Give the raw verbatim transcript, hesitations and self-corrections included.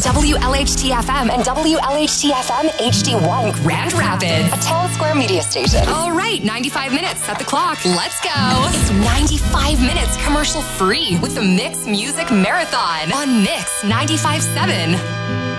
W L H T F M and W L H T F M H D one Grand Rapids, a Town Square media station. All right, ninety-five minutes at the clock. Let's go. It's ninety-five minutes commercial free with the Mix Music Marathon on Mix ninety-five point seven.